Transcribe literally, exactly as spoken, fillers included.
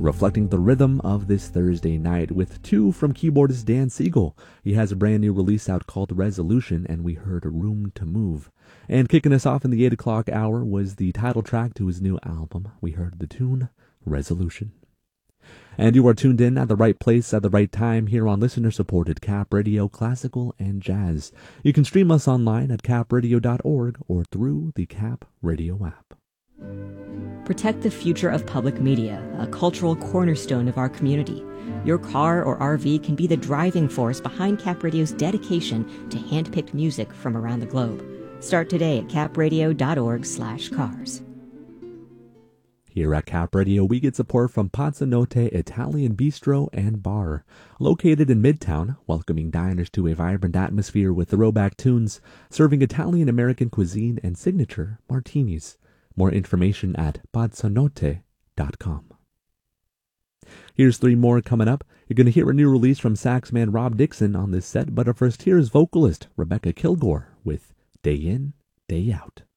reflecting the rhythm of this Thursday night with two from keyboardist Dan Siegel. He has a brand new release out called Resolution, and we heard Room to Move. And kicking us off in the eight o'clock hour was the title track to his new album. We heard the tune Resolution. And you are tuned in at the right place at the right time here on listener-supported Cap Radio Classical and Jazz. You can stream us online at cap radio dot org or through the Cap Radio app. Protect the future of public media, a cultural cornerstone of our community. Your car or R V can be the driving force behind Cap Radio's dedication to hand-picked music from around the globe. Start today at cap radio dot org slash cars. Here at Cap Radio, we get support from Pazzanotte Italian Bistro and Bar. Located in Midtown, welcoming diners to a vibrant atmosphere with throwback tunes, serving Italian-American cuisine and signature martinis. More information at pazzanotte dot com. Here's three more coming up. You're going to hear a new release from saxman Rob Dixon on this set, but first here's vocalist Rebecca Kilgore with Day In, Day Out.